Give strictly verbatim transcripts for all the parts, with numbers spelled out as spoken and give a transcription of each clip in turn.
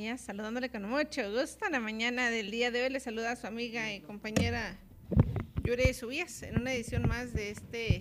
compañía, saludándole con mucho gusto en la mañana del día de hoy. Le saluda a su amiga y compañera Yure Subías en una edición más de este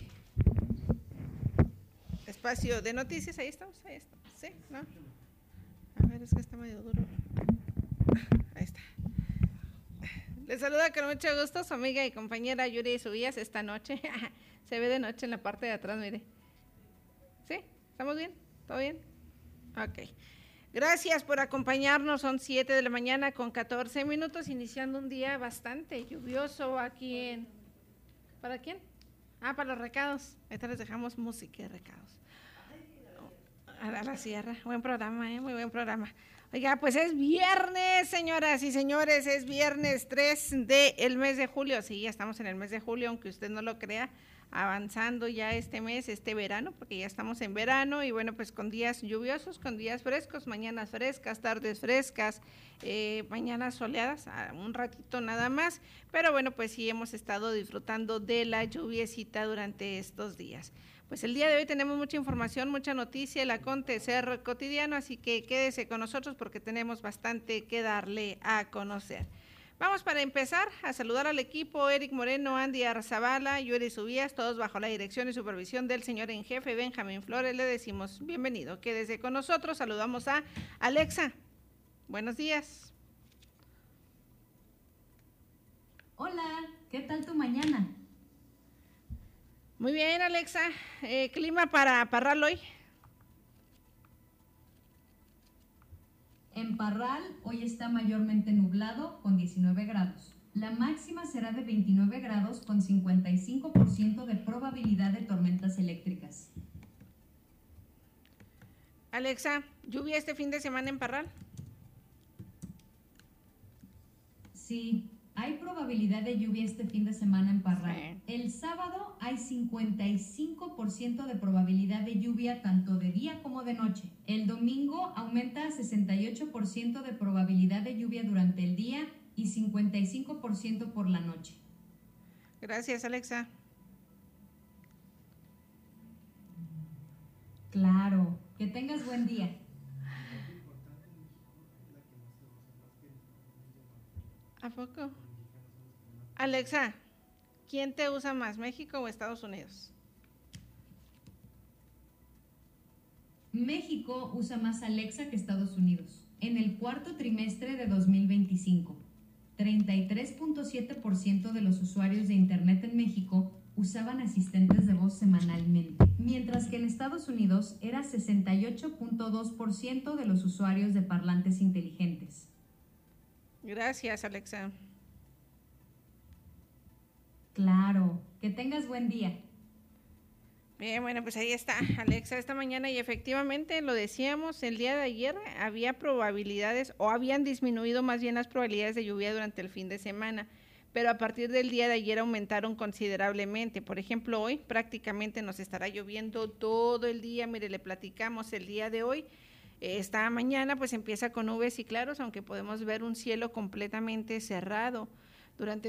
espacio de noticias. Ahí estamos, ahí estamos, ¿sí? ¿No? A ver, es que está medio duro. Ahí está. Le saluda con mucho gusto su amiga y compañera Yuri Subías esta noche. Se ve de noche en la parte de atrás, mire. ¿Sí? ¿Estamos bien? ¿Todo bien? Ok. Gracias por acompañarnos. Son siete de la mañana con catorce minutos, iniciando un día bastante lluvioso aquí en... ¿Para quién? Ah, para los recados. Ahorita les dejamos música de recados. A la, a la sierra. Buen programa, ¿eh? Muy buen programa. Oiga, pues es viernes, señoras y señores, es viernes tres del mes de julio. Sí, ya estamos en el mes de julio, aunque usted no lo crea, avanzando ya este mes, este verano, porque ya estamos en verano y bueno, pues con días lluviosos, con días frescos, mañanas frescas, tardes frescas, eh, mañanas soleadas, un ratito nada más, pero bueno, pues sí hemos estado disfrutando de la lluviecita durante estos días. Pues el día de hoy tenemos mucha información, mucha noticia, el acontecer cotidiano, así que quédese con nosotros porque tenemos bastante que darle a conocer. Vamos para empezar a saludar al equipo: Eric Moreno, Andy Arzabala, Yuri Subías, todos bajo la dirección y supervisión del señor en jefe Benjamín Flores. Le decimos bienvenido, quédese con nosotros. Saludamos a Alexa. Buenos días. Hola, ¿qué tal tu mañana? Muy bien, Alexa. Eh, ¿Clima para Parral hoy? En Parral hoy está mayormente nublado con diecinueve grados. La máxima será de veintinueve grados con cincuenta y cinco por ciento de probabilidad de tormentas eléctricas. Alexa, ¿lluvia este fin de semana en Parral? Sí, hay probabilidad de lluvia este fin de semana en Parral. Sí. El sábado hay cincuenta y cinco por ciento de probabilidad de lluvia tanto de día como de noche. El domingo aumenta a sesenta y ocho por ciento de probabilidad de lluvia durante el día y cincuenta y cinco por ciento por la noche. Gracias, Alexa. Claro, que tengas buen día. ¿A poco? Alexa, ¿quién te usa más, México o Estados Unidos? México usa más Alexa que Estados Unidos. En el cuarto trimestre de dos mil veinticinco, treinta y tres punto siete por ciento de los usuarios de Internet en México usaban asistentes de voz semanalmente, mientras que en Estados Unidos era sesenta y ocho punto dos por ciento de los usuarios de parlantes inteligentes. Gracias, Alexa. Claro, que tengas buen día. Bien, bueno, pues ahí está Alexa esta mañana y efectivamente lo decíamos, el día de ayer había probabilidades o habían disminuido más bien las probabilidades de lluvia durante el fin de semana, pero a partir del día de ayer aumentaron considerablemente. Por ejemplo, hoy prácticamente nos estará lloviendo todo el día. Mire, le platicamos el día de hoy. Esta mañana pues empieza con nubes y claros, aunque podemos ver un cielo completamente cerrado. Durante